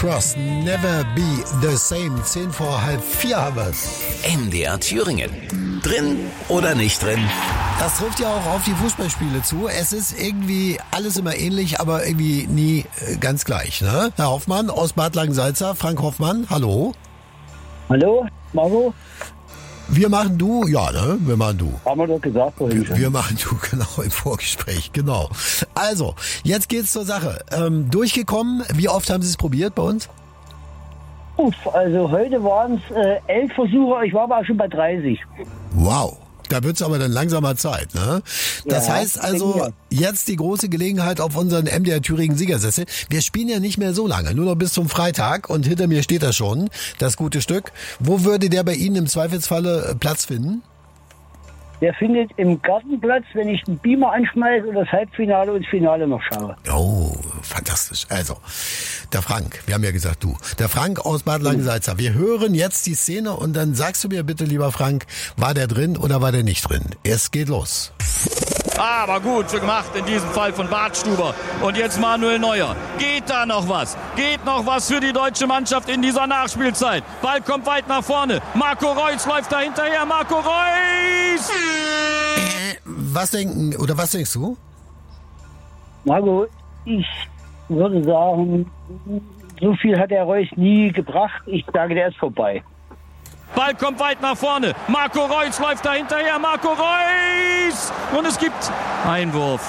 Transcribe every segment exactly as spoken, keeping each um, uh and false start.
Cross, Never Be the Same. Zehn vor halb vier haben wir's. M D R Thüringen. Drin oder nicht drin? Das trifft ja auch auf die Fußballspiele zu. Es ist irgendwie alles immer ähnlich, aber irgendwie nie äh, ganz gleich, ne? Herr Hoffmann aus Bad Langensalza, Frank Hoffmann, hallo. Hallo, Marco? Wir machen du, ja, ne? Wir machen du. Haben wir doch gesagt vorhin schon. Wir machen du, genau, im Vorgespräch, genau. Also, jetzt geht's zur Sache. Ähm, durchgekommen, wie oft haben Sie es probiert bei uns? Uff, also heute waren es äh, elf Versuche, ich war aber auch schon bei dreißig. Wow. Da wird's aber dann langsamer Zeit, ne? Das Ja, heißt also, ja. jetzt die große Gelegenheit auf unseren M D R Thüringen Siegersessel. Wir spielen ja nicht mehr so lange, nur noch bis zum Freitag und hinter mir steht das schon, das gute Stück. Wo würde der bei Ihnen im Zweifelsfalle Platz finden? Der findet im Gartenplatz, wenn ich den Beamer anschmeiße und das Halbfinale und das Finale noch schaue. Oh, fantastisch. Also, der Frank, wir haben ja gesagt du, der Frank aus Bad Langensalza. Wir hören jetzt die Szene und dann sagst du mir bitte, lieber Frank, war der drin oder war der nicht drin? Es geht los. Aber gut gemacht in diesem Fall von Bartstuber. Und jetzt Manuel Neuer. Geht da noch was? Geht noch was für die deutsche Mannschaft in dieser Nachspielzeit? Ball kommt weit nach vorne. Marco Reus läuft da hinterher. Marco Reus! Äh, was denken, oder was denkst du? Marco, ich würde sagen, so viel hat der Reus nie gebracht. Ich sage, der ist vorbei. Ball kommt weit nach vorne. Marco Reus läuft da hinterher. Marco Reus! Und es gibt Einwurf.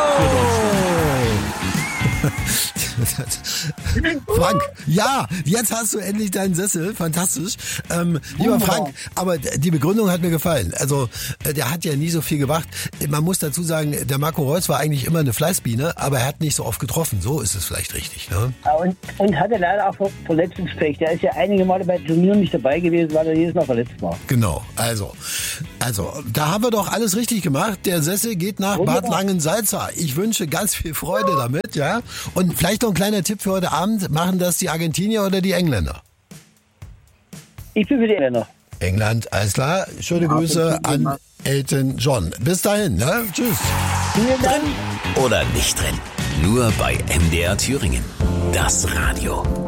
Frank, ja, jetzt hast du endlich deinen Sessel, fantastisch. Ähm, lieber Frank, aber die Begründung hat mir gefallen. Also, äh, der hat ja nie so viel gemacht. Man muss dazu sagen, der Marco Reus war eigentlich immer eine Fleißbiene, aber er hat nicht so oft getroffen. So ist es vielleicht richtig, ne? Und, und hatte leider auch Ver- Verletzungspech. Der ist ja einige Male bei Turnieren nicht dabei gewesen, weil er jedes Mal verletzt war. Genau, also, also, da haben wir doch alles richtig gemacht. Der Sessel geht nach Wunderbar. Bad Langensalza. Ich wünsche ganz viel Freude damit, ja. Und vielleicht noch ein kleiner Tipp für heute Abend. Machen das die Argentinier oder die Engländer? Ich bin für die Engländer. England, alles klar. Schöne Grüße an Elton John. Bis dahin, ne? Tschüss. Vielen Dank. Oder nicht drin? Nur bei M D R Thüringen. Das Radio.